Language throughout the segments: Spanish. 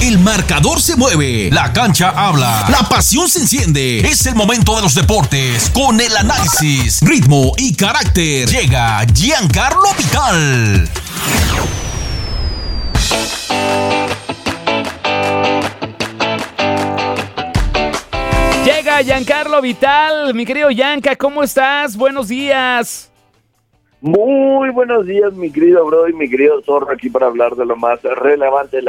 El marcador se mueve, la cancha habla, la pasión se enciende. Es el momento de los deportes con el análisis, ritmo y carácter. Llega Giancarlo Vital. Llega Giancarlo Vital, mi querido Gianca, ¿cómo estás? Buenos días. Muy buenos días, mi querido bro y mi querido Zorro, aquí para hablar de lo más relevante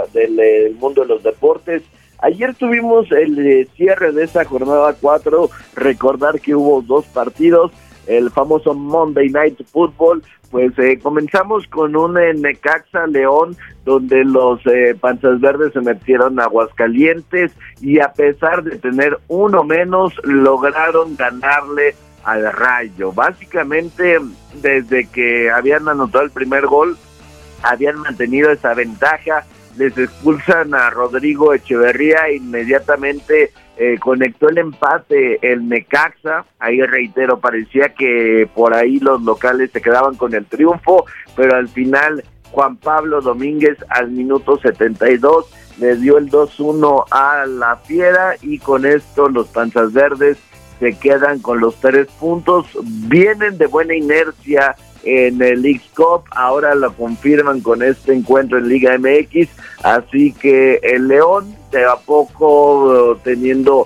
del mundo de los deportes. Ayer tuvimos el cierre de esa jornada 4, recordar que hubo 2 partidos, el famoso Monday Night Football. Pues comenzamos con un Necaxa León, donde los Panzas Verdes se metieron a Aguascalientes y a pesar de tener uno menos, lograron ganarle al Rayo. Básicamente, desde que habían anotado el primer gol, habían mantenido esa ventaja. Les expulsan a Rodrigo Echeverría, inmediatamente conectó el empate el Necaxa. Ahí reitero, parecía que por ahí los locales se quedaban con el triunfo, pero al final Juan Pablo Domínguez al minuto 72 le dio el 2-1 a la Fiera y con esto los Panzas Verdes se quedan con los 3 puntos. Vienen de buena inercia en el League Cup, ahora lo confirman con este encuentro en Liga MX, así que el León de a poco teniendo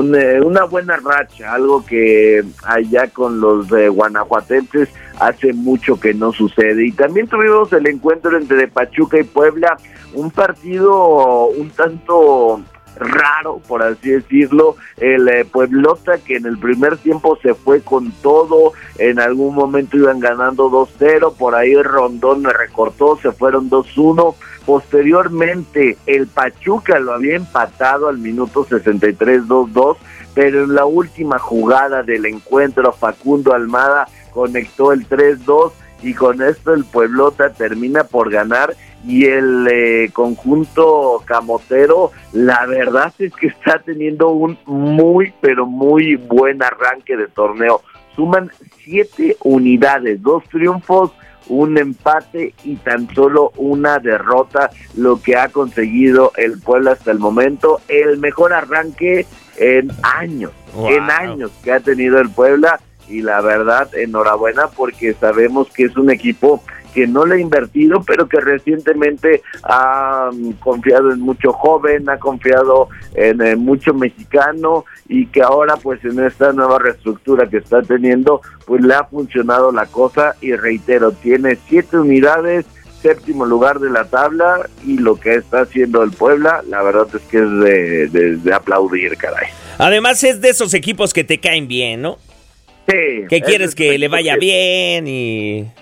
una buena racha, algo que allá con los guanajuatenses hace mucho que no sucede. Y también tuvimos el encuentro entre Pachuca y Puebla, un partido un tanto raro, por así decirlo. El Pueblota, que en el primer tiempo se fue con todo, en algún momento iban ganando 2-0, por ahí Rondón recortó, se fueron 2-1, posteriormente el Pachuca lo había empatado al minuto 63, 2-2, pero en la última jugada del encuentro Facundo Almada conectó el 3-2 y con esto el Pueblota termina por ganar. Y el conjunto camotero, la verdad es que está teniendo un muy, pero muy buen arranque de torneo. Suman 7 unidades, 2 triunfos, un empate y tan solo una derrota, lo que ha conseguido el Puebla hasta el momento. El mejor arranque en años, que ha tenido el Puebla. Y la verdad, enhorabuena, porque sabemos que es un equipo que no le ha invertido, pero que recientemente ha confiado en mucho joven, ha confiado en mucho mexicano, y que ahora pues en esta nueva reestructura que está teniendo, pues le ha funcionado la cosa. Y reitero, tiene 7 unidades, 7º lugar de la tabla, y lo que está haciendo el Puebla, la verdad es que es de aplaudir, caray. Además es de esos equipos que te caen bien, ¿no? Sí. Que quieres que le vaya bien y...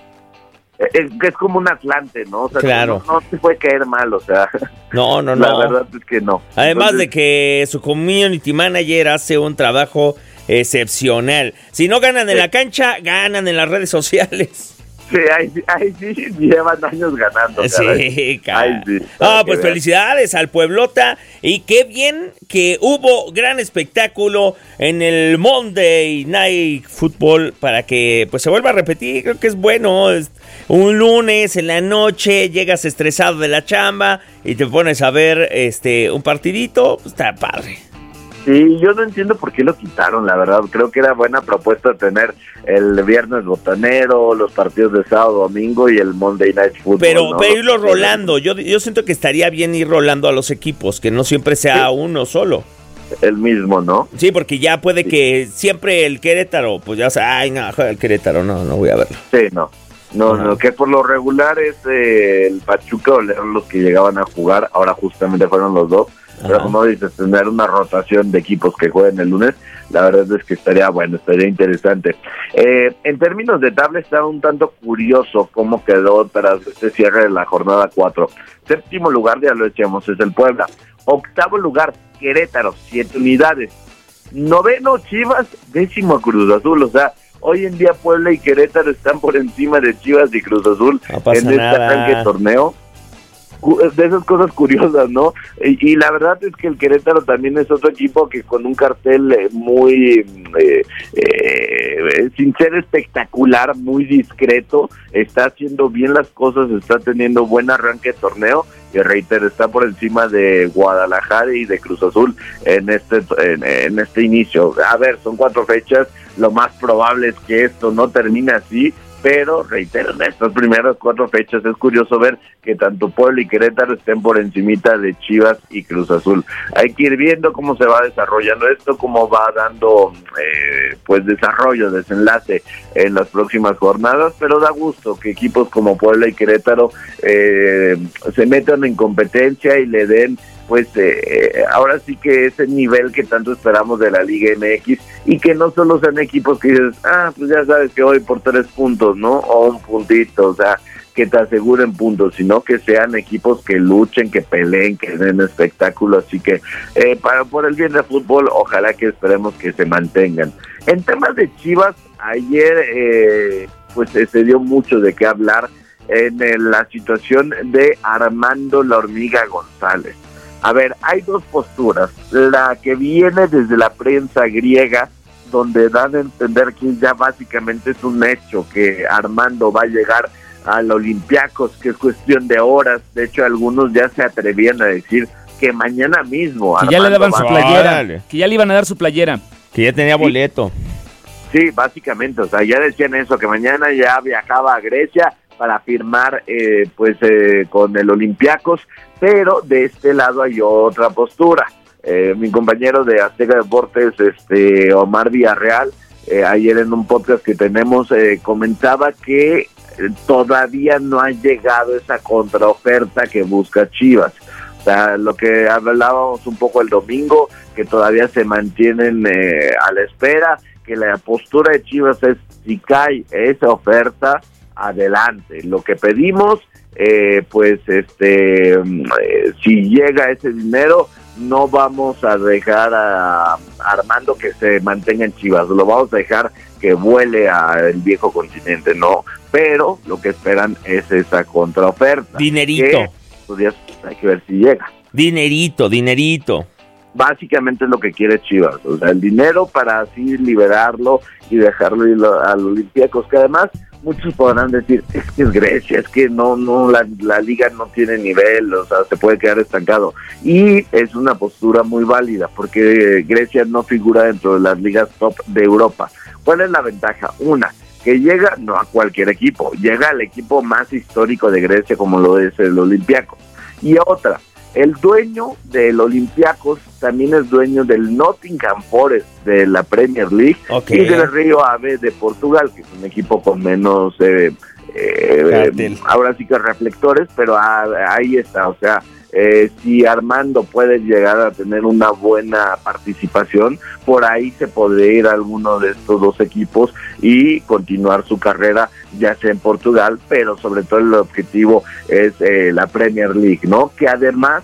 Es como un Atlante, ¿no? O sea, claro. No se puede caer mal, o sea. No. La verdad es que no. Además de que su community manager hace un trabajo excepcional. Si no ganan en la cancha, ganan en las redes sociales. Sí, ahí sí llevan años ganando. Sí, caray. Sí, pues felicidades al Pueblota, y qué bien que hubo gran espectáculo en el Monday Night Football para que pues se vuelva a repetir. Creo que es bueno, un lunes en la noche llegas estresado de la chamba y te pones a ver un partidito, pues está padre. Sí, yo no entiendo por qué lo quitaron, la verdad. Creo que era buena propuesta tener el viernes botanero, los partidos de sábado, domingo y el Monday Night Football. Pero irlo rolando, yo siento que estaría bien ir rolando a los equipos, que no siempre sea uno solo. El mismo, ¿no? Sí, porque ya puede que siempre el Querétaro, pues ya sea, juega el Querétaro, no voy a verlo. Sí, no, que por lo regular es el Pachuca o León los que llegaban a jugar, ahora justamente fueron los dos. Pero como dices, tener una rotación de equipos que jueguen el lunes, la verdad es que estaría interesante. En términos de tabla, está un tanto curioso cómo quedó tras este cierre de la jornada 4. 7º lugar, ya lo decíamos, es el Puebla. 8º lugar, Querétaro, 7 unidades. 9º, Chivas, 10º, Cruz Azul. O sea, hoy en día Puebla y Querétaro están por encima de Chivas y Cruz Azul en este arranque de torneo. cosas curiosas, ¿no? Y la verdad es que el Querétaro también es otro equipo que con un cartel muy, sin ser espectacular, muy discreto, está haciendo bien las cosas, está teniendo buen arranque de torneo, y reitero, está por encima de Guadalajara y de Cruz Azul en este inicio. A ver, son 4 fechas, lo más probable es que esto no termine así, pero reitero, en estas primeras 4 fechas es curioso ver que tanto Puebla y Querétaro estén por encimita de Chivas y Cruz Azul. Hay que ir viendo cómo se va desarrollando esto, cómo va dando pues desarrollo, desenlace en las próximas jornadas, pero da gusto que equipos como Puebla y Querétaro se metan en competencia y le den pues ahora sí que ese nivel que tanto esperamos de la Liga MX, y que no solo sean equipos que dices, pues ya sabes que hoy por 3 puntos, ¿no? O un puntito, o sea, que te aseguren puntos, sino que sean equipos que luchen, que peleen, que den espectáculo. Así que por el bien del fútbol, ojalá que esperemos que se mantengan. En temas de Chivas, ayer pues se dio mucho de qué hablar en la situación de Armando La Hormiga González. A ver, hay 2 posturas, la que viene desde la prensa griega, donde dan a entender que ya básicamente es un hecho que Armando va a llegar al Olympiacos, que es cuestión de horas. De hecho, algunos ya se atrevían a decir que mañana mismo que ya le daban su playera, que ya le iban a dar su playera, que ya tenía boleto. Sí, básicamente, o sea, ya decían eso, que mañana ya viajaba a Grecia para firmar con el Olympiacos, pero de este lado hay otra postura. Mi compañero de Azteca Deportes, Omar Villarreal, ayer en un podcast que tenemos, comentaba que todavía no ha llegado esa contraoferta que busca Chivas. O sea, lo que hablábamos un poco el domingo, que todavía se mantienen a la espera, que la postura de Chivas es, si cae esa oferta, adelante. Lo que pedimos, si llega ese dinero, no vamos a dejar a Armando que se mantenga en Chivas, lo vamos a dejar que vuele al viejo continente, ¿no? Pero lo que esperan es esa contraoferta. Dinerito. Que, hay que ver si llega. Dinerito. Básicamente es lo que quiere Chivas, o sea, el dinero para así liberarlo y dejarlo ir a los Olympiacos, que además muchos podrán decir, es que es Grecia, es que no la liga no tiene nivel, o sea, se puede quedar estancado, y es una postura muy válida, porque Grecia no figura dentro de las ligas top de Europa. ¿Cuál es la ventaja? Una, que llega no a cualquier equipo, llega al equipo más histórico de Grecia, como lo es el Olympiacos. Y otra, el dueño del Olympiacos también es dueño del Nottingham Forest de la Premier League, okay, y del Río Ave de Portugal, que es un equipo con menos, ahora sí que reflectores, pero ahí está. O sea, si Armando puede llegar a tener una buena participación, por ahí se podría ir a alguno de estos 2 equipos y continuar su carrera, ya sea en Portugal, pero sobre todo el objetivo es la Premier League, ¿no? Que además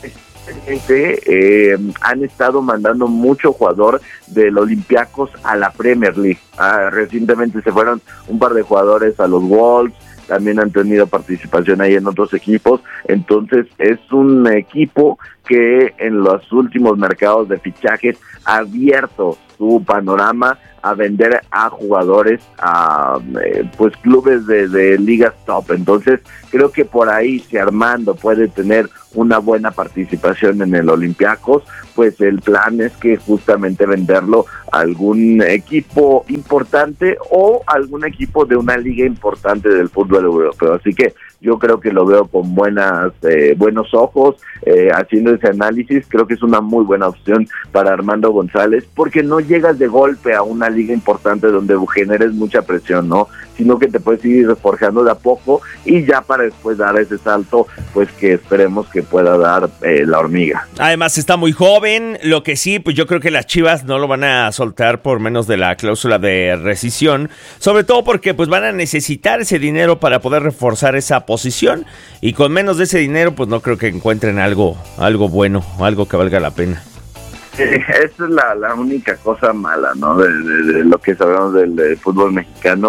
han estado mandando mucho jugador del Olympiacos a la Premier League. Recientemente se fueron un par de jugadores a los Wolves, también han tenido participación ahí en otros equipos. Entonces es un equipo que en los últimos mercados de fichajes ha abierto su panorama a vender a jugadores a clubes de ligas top. Entonces creo que por ahí, si Armando puede tener una buena participación en el Olympiacos, pues el plan es que justamente venderlo a algún equipo importante o algún equipo de una liga importante del fútbol europeo. Así que yo creo que lo veo con buenos ojos, haciendo ese análisis. Creo que es una muy buena opción para Armando González, porque no llegas de golpe a una liga importante donde generes mucha presión, ¿no? Sino que te puedes ir forjando de a poco y ya para después dar ese salto, pues que esperemos que pueda dar la Hormiga. Además está muy joven, lo que sí, pues yo creo que las Chivas no lo van a soltar por menos de la cláusula de rescisión, sobre todo porque pues van a necesitar ese dinero para poder reforzar esa posición, y con menos de ese dinero pues no creo que encuentren algo bueno, algo que valga la pena. Esa es la única cosa mala, ¿no? De lo que sabemos del fútbol mexicano,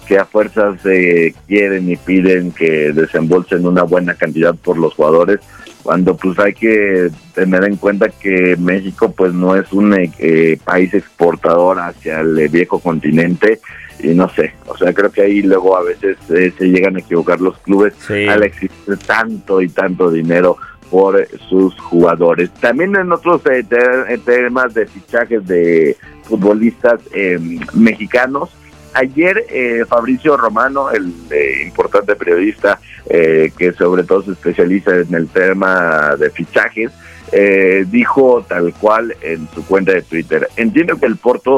que a fuerzas quieren y piden que desembolsen una buena cantidad por los jugadores, cuando pues hay que tener en cuenta que México pues no es un país exportador hacia el viejo continente, y no sé, o sea, creo que ahí luego a veces se llegan a equivocar los clubes al existir tanto y tanto dinero por sus jugadores. También en otros temas de fichajes de futbolistas mexicanos, ayer Fabricio Romano, el importante periodista que sobre todo se especializa en el tema de fichajes, dijo tal cual en su cuenta de Twitter: entiendo que el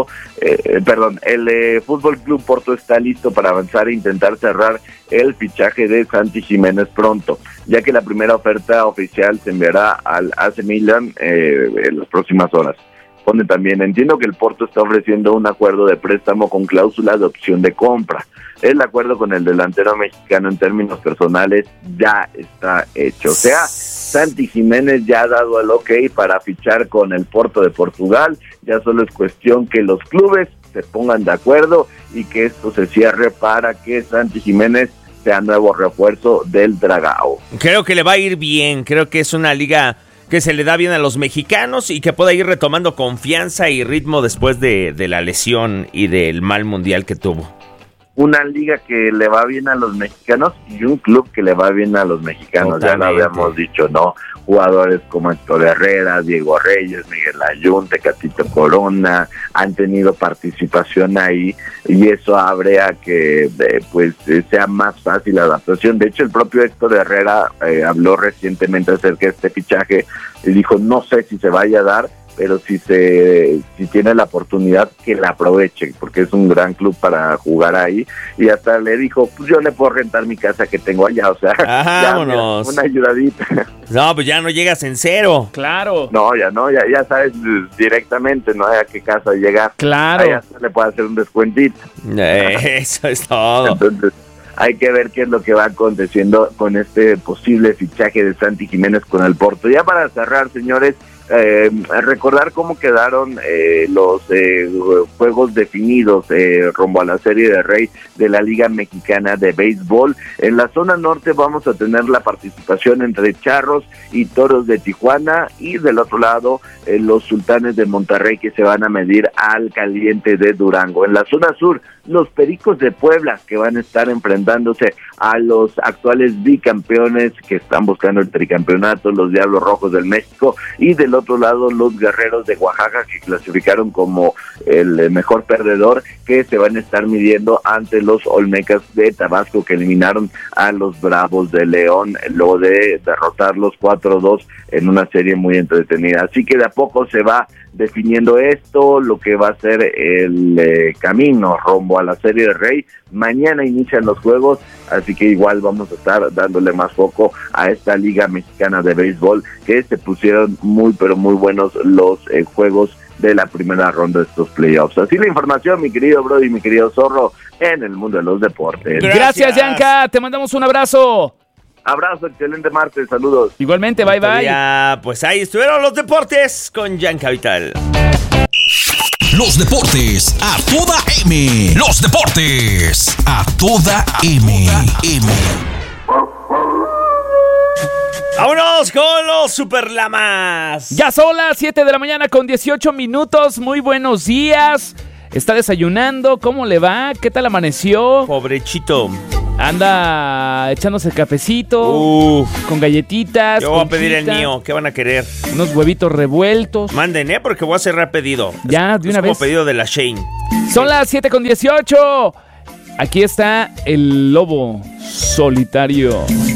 Fútbol Club Porto está listo para avanzar e intentar cerrar el fichaje de Santi Jiménez pronto, ya que la primera oferta oficial se enviará al AC Milan en las próximas horas. Pone también: entiendo que el Porto está ofreciendo un acuerdo de préstamo con cláusula de opción de compra. El acuerdo con el delantero mexicano en términos personales ya está hecho. O sea, Santi Jiménez ya ha dado el ok para fichar con el Porto de Portugal. Ya solo es cuestión que los clubes se pongan de acuerdo y que esto se cierre para que Santi Jiménez sea nuevo refuerzo del Dragao. Creo que le va a ir bien, creo que es una liga que se le da bien a los mexicanos y que pueda ir retomando confianza y ritmo después de la lesión y del mal mundial que tuvo. Una liga que le va bien a los mexicanos y un club que le va bien a los mexicanos. Totalmente. Ya lo habíamos dicho, ¿no? Jugadores como Héctor Herrera, Diego Reyes, Miguel Ayun, Tecatito Corona han tenido participación ahí, y eso abre a que pues sea más fácil la adaptación. De hecho, el propio Héctor Herrera habló recientemente acerca de este fichaje y dijo: no sé si se vaya a dar, pero si tiene la oportunidad, que la aproveche, porque es un gran club para jugar ahí. Y hasta le dijo: pues yo le puedo rentar mi casa que tengo allá, o sea, vámonos. Una ayudadita. No, pues ya no llegas en cero. Claro. No, ya sabes directamente, no hay a qué casa llegar. Claro. Allá se le puede hacer un descuentito. Eso es todo. Entonces, hay que ver qué es lo que va aconteciendo con este posible fichaje de Santi Jiménez con el Porto. Ya para cerrar, señores, recordar cómo quedaron los juegos definidos rumbo a la Serie de Rey de la Liga Mexicana de Béisbol. En la zona norte vamos a tener la participación entre Charros y Toros de Tijuana, y del otro lado los Sultanes de Monterrey, que se van a medir al Caliente de Durango. En la zona sur, los Pericos de Puebla, que van a estar enfrentándose a los actuales bicampeones que están buscando el tricampeonato, los Diablos Rojos del México, y del otro lado los Guerreros de Oaxaca, que clasificaron como el mejor perdedor, que se van a estar midiendo ante los Olmecas de Tabasco, que eliminaron a los Bravos de León luego de derrotarlos 4-2 en una serie muy entretenida. Así que de a poco se va definiendo esto, lo que va a ser el camino rumbo a la Serie de Rey. Mañana inician los juegos, así que igual vamos a estar dándole más foco a esta Liga Mexicana de Béisbol, que se pusieron muy pero muy buenos los juegos de la primera ronda de estos playoffs. Así la información, mi querido Brody y mi querido Zorro, en el mundo de los deportes. Gracias, Yanka, te mandamos un abrazo. Abrazo, excelente martes, saludos. Igualmente, bye bye. Ya, pues ahí estuvieron los deportes con Yanka Vital. Los deportes a toda M. Los deportes a toda M. ¡Vámonos con los Superlamas! Ya son las 7 de la mañana con 18 minutos. Muy buenos días. ¿Está desayunando? ¿Cómo le va? ¿Qué tal amaneció? Pobrechito. Anda echándose el cafecito con galletitas. Yo voy a pedir el mío. ¿Qué van a querer? Unos huevitos revueltos. Manden, porque voy a cerrar pedido. Ya, de una vez. Como pedido de la Shane. Son las 7 con 18. Aquí está el lobo solitario.